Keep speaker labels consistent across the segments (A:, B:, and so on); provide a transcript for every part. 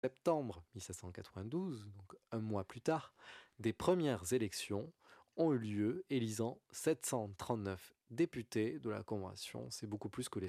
A: septembre 1792, donc un mois plus tard, des premières élections ont eu lieu, élisant 739 députés de la Convention. C'est beaucoup plus que les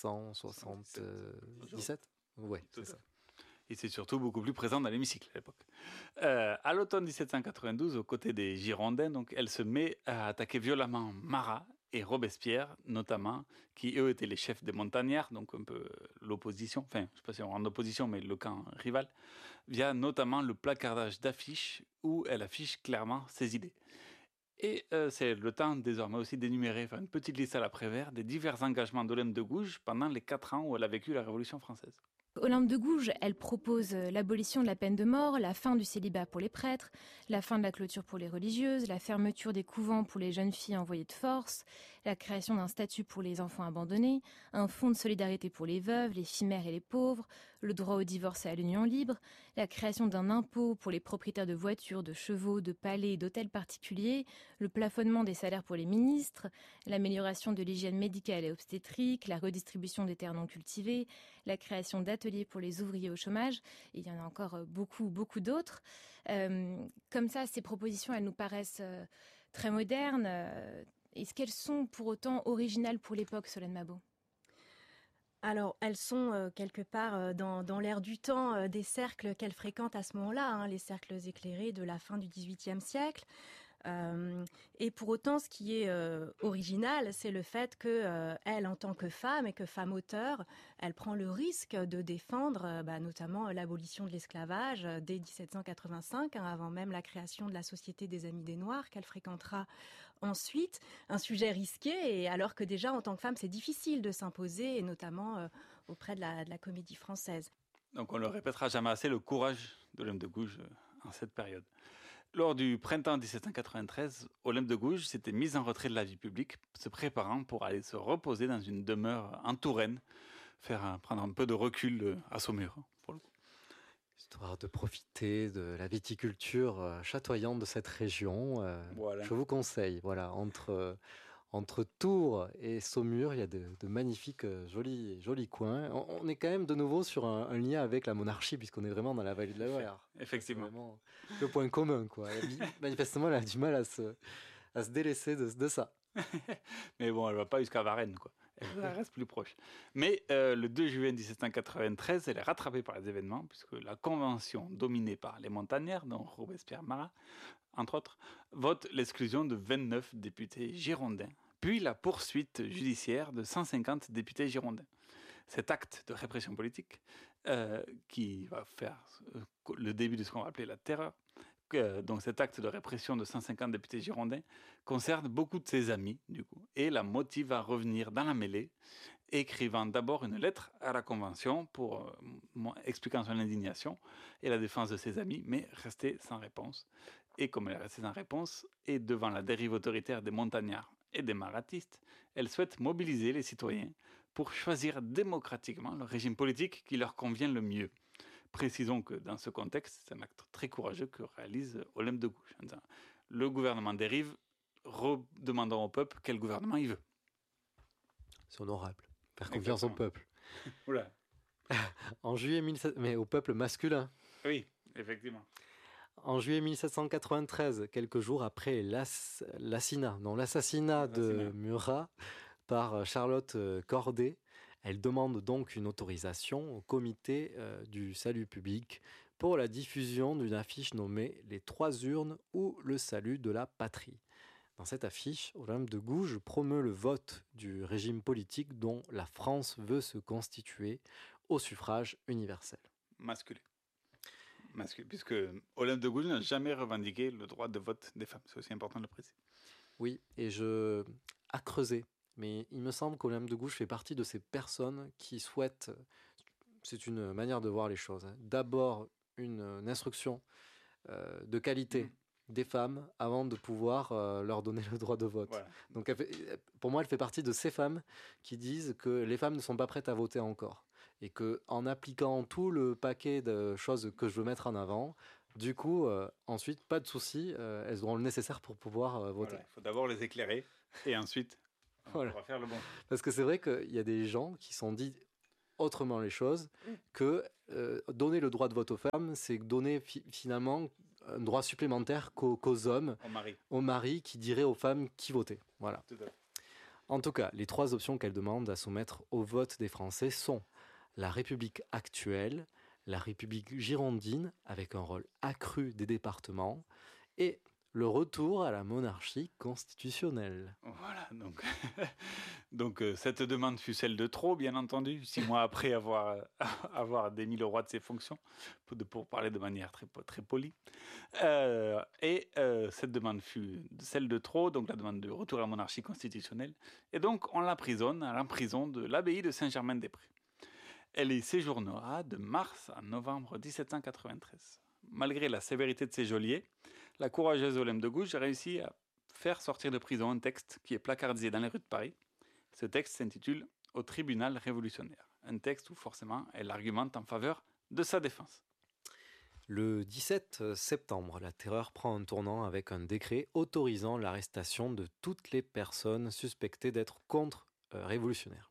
A: 577. Ouais, c'est ça.
B: Et c'est surtout beaucoup plus présent dans l'hémicycle à l'époque. À l'automne 1792, aux côtés des Girondins, donc, elle se met à attaquer violemment Marat et Robespierre, notamment, qui eux étaient les chefs des montagnards, donc un peu l'opposition, enfin, je ne sais pas si on est en opposition, mais le camp rival, via notamment le placardage d'affiches où elle affiche clairement ses idées. Et c'est le temps désormais aussi d'énumérer, faire une petite liste à l'après-vert des divers engagements d'Olympe de Gouges pendant les 4 ans où elle a vécu la Révolution française.
C: Olympe de Gouges, elle propose l'abolition de la peine de mort, la fin du célibat pour les prêtres, la fin de la clôture pour les religieuses, la fermeture des couvents pour les jeunes filles envoyées de force, la création d'un statut pour les enfants abandonnés, un fonds de solidarité pour les veuves, les filles mères et les pauvres, le droit au divorce et à l'union libre, la création d'un impôt pour les propriétaires de voitures, de chevaux, de palais et d'hôtels particuliers, le plafonnement des salaires pour les ministres, l'amélioration de l'hygiène médicale et obstétrique, la redistribution des terres non cultivées, la création d'ateliers pour les ouvriers au chômage. Et il y en a encore beaucoup d'autres. Comme ça, ces propositions, elles nous paraissent très modernes. Est-ce qu'elles sont pour autant originales pour l'époque, Solène Mabo ?
D: Alors, elles sont quelque part dans l'air du temps des cercles qu'elle fréquente à ce moment-là, les cercles éclairés de la fin du XVIIIe siècle. Et pour autant, ce qui est original, c'est le fait que elle, en tant que femme et que femme auteure, elle prend le risque de défendre notamment l'abolition de l'esclavage dès 1785, avant même la création de la Société des Amis des Noirs qu'elle fréquentera ensuite. Un sujet risqué, et alors que déjà, en tant que femme, c'est difficile de s'imposer, et notamment auprès de la Comédie Française.
B: Donc on ne le répétera jamais assez, le courage d'Olympe de Gouges en cette période. Lors du printemps 1793, Olympe de Gouges s'était mise en retrait de la vie publique, se préparant pour aller se reposer dans une demeure en Touraine, prendre un peu de recul à Saumur, pour le coup.
A: Histoire de profiter de la viticulture chatoyante de cette région. Voilà. Je vous conseille, entre Tours et Saumur, il y a de magnifiques, jolis coins. On est quand même de nouveau sur un lien avec la monarchie, puisqu'on est vraiment dans la vallée de la Loire.
B: Effectivement.
A: C'est vraiment le point commun, quoi. Manifestement, elle a du mal à se délaisser de ça.
B: Mais bon, elle ne va pas jusqu'à Varennes, quoi. Elle reste plus proche. Mais le 2 juillet 1793, elle est rattrapée par les événements, puisque la convention dominée par les montagnards, dont Robespierre Marat, entre autres, vote l'exclusion de 29 députés girondins, puis la poursuite judiciaire de 150 députés girondins. Cet acte de répression politique, qui va faire le début de ce qu'on va appeler la terreur, donc cet acte de répression de 150 députés girondins concerne beaucoup de ses amis, du coup, et la motive à revenir dans la mêlée, écrivant d'abord une lettre à la Convention pour expliquant son indignation et la défense de ses amis, mais restée sans réponse. Et comme elle est restée sans réponse, et devant la dérive autoritaire des montagnards et des maratistes, elle souhaite mobiliser les citoyens pour choisir démocratiquement le régime politique qui leur convient le mieux. Précisons que dans ce contexte, c'est un acte très courageux que réalise Olympe de Gouges. Le gouvernement dérive, redemandant au peuple quel gouvernement il veut.
A: C'est honorable. Faire confiance au peuple.
B: Oula.
A: En juillet 1700, mais au peuple masculin.
B: Oui, effectivement.
A: En juillet 1793, quelques jours après l'assassinat de Murat par Charlotte Corday, elle demande donc une autorisation au comité du salut public pour la diffusion d'une affiche nommée « Les 3 urnes ou le salut de la patrie ». Dans cette affiche, Olympe de Gouges promeut le vote du régime politique dont la France veut se constituer au suffrage universel.
B: Masculin, puisque Olympe de Gouges n'a jamais revendiqué le droit de vote des femmes. C'est aussi important de le préciser.
A: Oui, et à creuser. Mais il me semble qu'Olympe de Gouges fait partie de ces personnes qui souhaitent, c'est une manière de voir les choses, d'abord une instruction de qualité des femmes avant de pouvoir leur donner le droit de vote. Voilà. Donc pour moi, elle fait partie de ces femmes qui disent que les femmes ne sont pas prêtes à voter encore. Et qu'en appliquant tout le paquet de choses que je veux mettre en avant, du coup, ensuite, pas de souci, elles auront le nécessaire pour pouvoir voter.
B: Voilà, il faut d'abord les éclairer et ensuite...
A: Voilà.
B: On va faire le bon.
A: Parce que c'est vrai qu'il y a des gens qui sont dit autrement les choses que donner le droit de vote aux femmes, c'est donner finalement un droit supplémentaire qu'aux hommes, aux maris qui diraient aux femmes qui voter. Voilà. En tout cas, les 3 options qu'elle demande à soumettre au vote des Français sont la République actuelle, la République girondine, avec un rôle accru des départements, et le retour à la monarchie constitutionnelle.
B: Voilà, donc cette demande fut celle de trop, bien entendu, 6 mois après avoir démis le roi de ses fonctions, pour parler de manière très, très polie. Cette demande fut celle de trop, donc la demande de retour à la monarchie constitutionnelle. Et donc on l'emprisonne à la prison de l'abbaye de Saint-Germain-des-Prés. Elle y séjournera de mars à novembre 1793. Malgré la sévérité de ses geôliers, la courageuse Olympe de Gouges a réussi à faire sortir de prison un texte qui est placardisé dans les rues de Paris. Ce texte s'intitule « Au tribunal révolutionnaire ». Un texte où forcément elle argumente en faveur de sa défense.
A: Le 17 septembre, la terreur prend un tournant avec un décret autorisant l'arrestation de toutes les personnes suspectées d'être contre-révolutionnaires.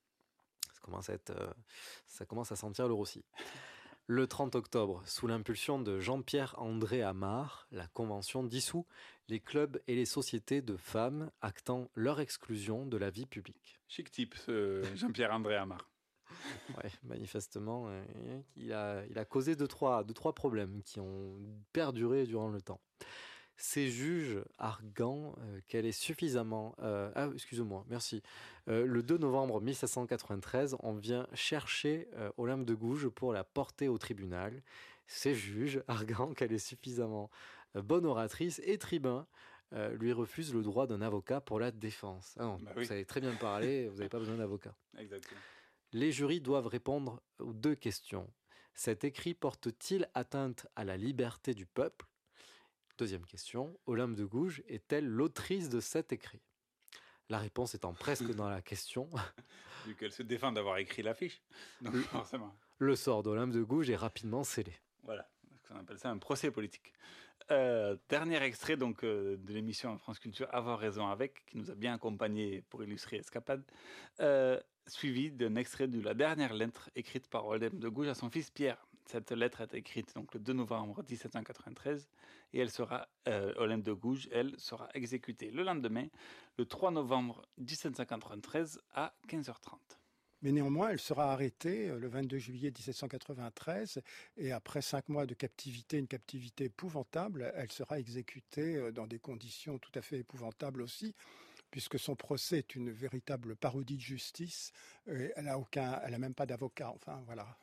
A: Ça commence à sentir le roussi. Le 30 octobre, sous l'impulsion de Jean-Pierre-André Amar, la Convention dissout les clubs et les sociétés de femmes, actant leur exclusion de la vie publique.
B: Chic type, ce Jean-Pierre-André Amar.
A: Ouais, manifestement, il a causé deux, trois problèmes qui ont perduré durant le temps. Ces juges arguant qu'elle est suffisamment... excusez-moi, merci. Le 2 novembre 1793, on vient chercher Olympe de Gouges pour la porter au tribunal. Ces juges arguant qu'elle est suffisamment bonne oratrice et tribun lui refusent le droit d'un avocat pour la défense. Ah non, vous savez très bien parler, vous n'avez pas besoin d'avocat.
B: Exactement.
A: Les jurys doivent répondre aux 2 questions. Cet écrit porte-t-il atteinte à la liberté du peuple ? Deuxième question, Olympe de Gouges est-elle l'autrice de cet écrit ? La réponse étant presque dans la question.
B: Vu qu'elle se défend d'avoir écrit l'affiche, donc forcément.
A: Le sort d'Olympe de Gouges est rapidement scellé.
B: Voilà, on appelle ça un procès politique. Dernier extrait donc, de l'émission France Culture Avoir raison avec, qui nous a bien accompagnés pour illustrer Escapade, suivi d'un extrait de la dernière lettre écrite par Olympe de Gouges à son fils Pierre. Cette lettre est écrite donc, le 2 novembre 1793 et Olympe de Gouges, elle, sera exécutée le lendemain, le 3 novembre 1793 à 15h30.
E: Mais néanmoins, elle sera arrêtée le 22 juillet 1793 et après 5 mois de captivité, une captivité épouvantable, elle sera exécutée dans des conditions tout à fait épouvantables aussi, puisque son procès est une véritable parodie de justice. Elle n'a même pas d'avocat. Enfin, voilà.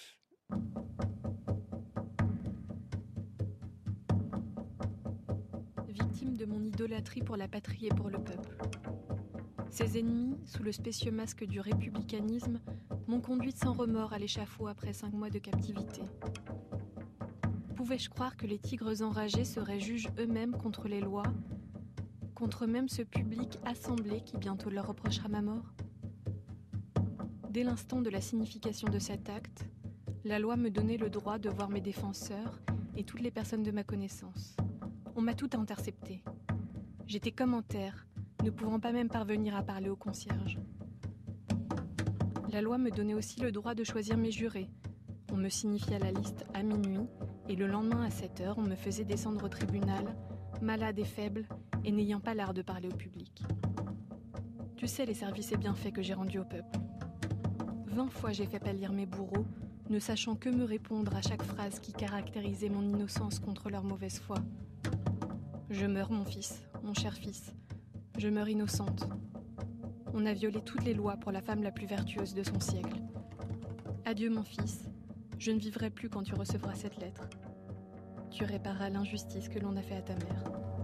F: Victime de mon idolâtrie pour la patrie et pour le peuple. Ses ennemis, sous le spécieux masque du républicanisme, m'ont conduite sans remords à l'échafaud après 5 mois de captivité. Pouvais-je croire que les tigres enragés seraient juges eux-mêmes contre les lois, contre même ce public assemblé qui bientôt leur reprochera ma mort ? Dès l'instant de la signification de cet acte, la loi me donnait le droit de voir mes défenseurs et toutes les personnes de ma connaissance. On m'a tout intercepté. J'étais comme en terre, ne pouvant pas même parvenir à parler au concierge. La loi me donnait aussi le droit de choisir mes jurés. On me signifia la liste à minuit, et le lendemain à 7h, on me faisait descendre au tribunal, malade et faible, et n'ayant pas l'art de parler au public. Tu sais les services et bienfaits que j'ai rendus au peuple. 20 fois j'ai fait pâlir mes bourreaux, ne sachant que me répondre à chaque phrase qui caractérisait mon innocence contre leur mauvaise foi. Je meurs, mon fils, mon cher fils. Je meurs innocente. On a violé toutes les lois pour la femme la plus vertueuse de son siècle. Adieu, mon fils. Je ne vivrai plus quand tu recevras cette lettre. Tu répareras l'injustice que l'on a fait à ta mère.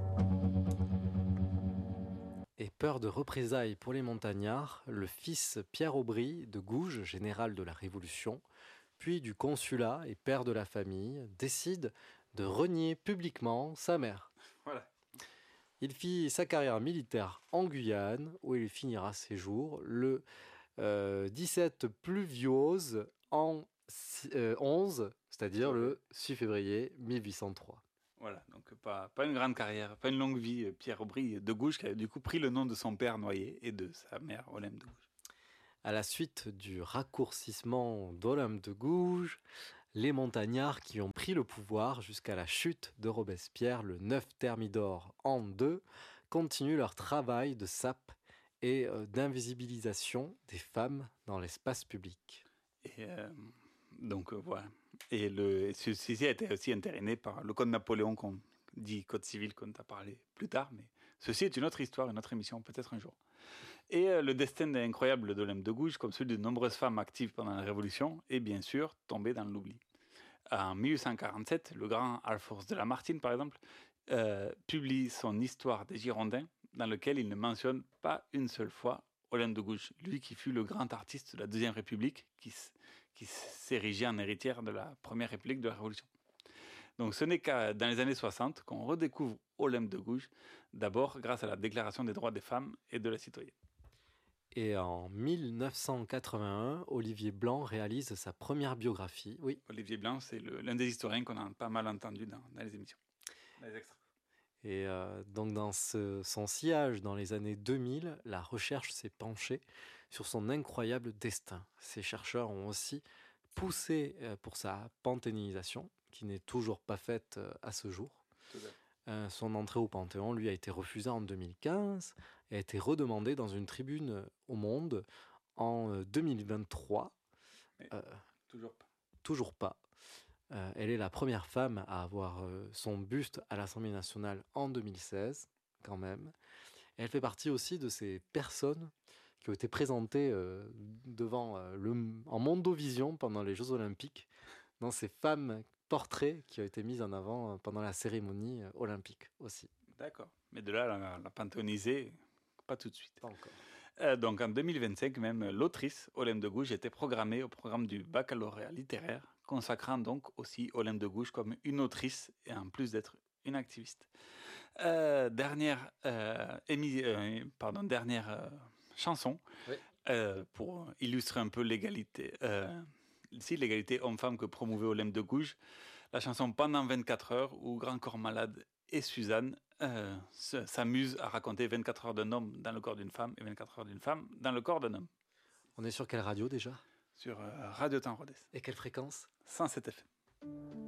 A: Et peur de représailles pour les montagnards, le fils Pierre Aubry de Gouges, général de la Révolution, puis du consulat et père de la famille, décide de renier publiquement sa mère.
B: Voilà.
A: Il fit sa carrière militaire en Guyane, où il finira ses jours le 17 pluviose en 11, c'est-à-dire le 6 février 1803.
B: Voilà, donc pas une grande carrière, pas une longue vie. Pierre Aubry de Gouges, qui a du coup pris le nom de son père noyé et de sa mère Olympe de Gouges.
A: À la suite du raccourcissement d'Olympe de Gouges, les montagnards qui ont pris le pouvoir jusqu'à la chute de Robespierre le 9 Thermidor an 2 continuent leur travail de sape et d'invisibilisation des femmes dans l'espace public.
B: Et voilà. Et ceci a été aussi entériné par le Code Napoléon, qu'on dit Code civil, qu'on t'a parlé plus tard, mais ceci est une autre histoire, une autre émission, peut-être un jour. Et le destin incroyable d'Olympe de Gouges, comme celui de nombreuses femmes actives pendant la Révolution, est bien sûr tombé dans l'oubli. En 1847, le grand Alphonse de Lamartine, par exemple, publie son Histoire des Girondins, dans lequel il ne mentionne pas une seule fois Olympe de Gouges, lui qui fut le grand artiste de la Deuxième République, qui s'érigeait en héritière de la Première République de la Révolution. Donc ce n'est qu'à dans les années 60 qu'on redécouvre Olympe de Gouges, d'abord grâce à la Déclaration des droits des femmes et de la citoyenne.
A: Et en 1981, Olivier Blanc réalise sa première biographie. Oui.
B: Olivier Blanc, c'est l'un des historiens qu'on a pas mal entendu dans les émissions, dans les extraits.
A: Et donc dans son sillage dans les années 2000, la recherche s'est penchée sur son incroyable destin. Ces chercheurs ont aussi poussé pour sa panthéonisation, qui n'est toujours pas faite à ce jour. Son entrée au Panthéon lui a été refusée en 2015 et a été redemandée dans une tribune au Monde en 2023. Toujours pas. Elle est la première femme à avoir son buste à l'Assemblée nationale en 2016, quand même. Et elle fait partie aussi de ces personnes qui ont été présentées en Mondovision pendant les Jeux Olympiques, dans ces femmes portraits qui ont été mis en avant pendant la cérémonie olympique aussi.
B: D'accord. Mais de là, la panthéoniser, pas tout de suite.
A: Pas encore.
B: Donc en 2025, même l'autrice Olympe de Gouges était programmée au programme du baccalauréat littéraire, consacrant donc aussi Olympe de Gouges comme une autrice et en plus d'être une activiste. Dernière chanson, oui. Pour illustrer un peu l'égalité homme-femme que promouvait Olympe de Gouges, la chanson Pendant 24 heures, où Grand Corps Malade et Suzanne s'amusent à raconter 24 heures d'un homme dans le corps d'une femme et 24 heures d'une femme dans le corps d'un homme.
A: On est sur quelle radio déjà ?
B: Sur Radio Temps Rodez.
A: Et quelle fréquence ?
B: 107 FM.